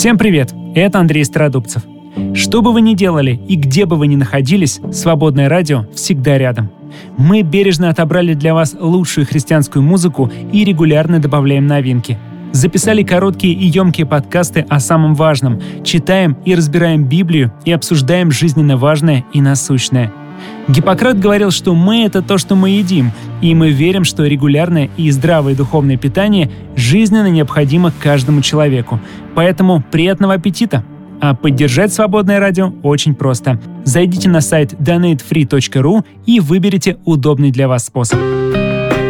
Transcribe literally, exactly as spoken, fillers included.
Всем привет! Это Андрей Стародубцев. Что бы вы ни делали и где бы вы ни находились, Свободное радио всегда рядом. Мы бережно отобрали для вас лучшую христианскую музыку и регулярно добавляем новинки. Записали короткие и емкие подкасты о самом важном, читаем и разбираем Библию и обсуждаем жизненно важное и насущное. Гиппократ говорил, что мы — это то, что мы едим, и мы верим, что регулярное и здравое духовное питание жизненно необходимо каждому человеку. Поэтому приятного аппетита! А поддержать Свободное радио очень просто. Зайдите на сайт донейт фри точка ру и выберите удобный для вас способ.